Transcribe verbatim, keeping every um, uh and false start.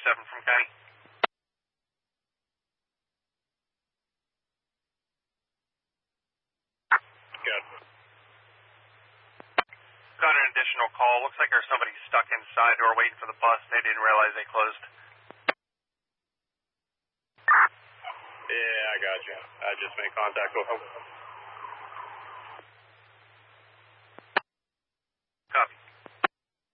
seven from County. Good. Got an additional call. Looks like there's somebody stuck inside or waiting for the bus. They didn't realize they closed. Yeah, I got you. I just made contact with them.